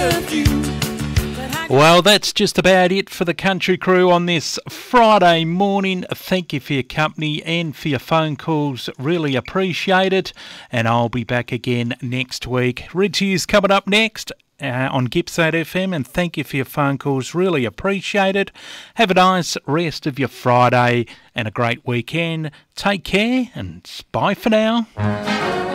Well, that's just about it for the Country Crew on this Friday morning. Thank you for your company and for your phone calls. Really appreciate it. And I'll be back again next week. Richie's coming up next on Gippsland FM. And thank you for your phone calls. Really appreciate it. Have a nice rest of your Friday and a great weekend. Take care and bye for now.